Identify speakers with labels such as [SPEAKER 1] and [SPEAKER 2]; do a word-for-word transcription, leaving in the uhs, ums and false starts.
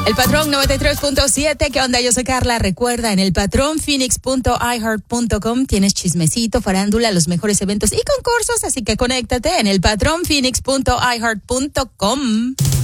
[SPEAKER 1] El Patrón noventa y tres punto siete, ¿qué onda? Yo soy Carla. Recuerda, en el patrón phoenix punto i heart punto com tienes chismecito, farándula, los mejores eventos y concursos, así que conéctate en el patrón phoenix punto i heart punto com.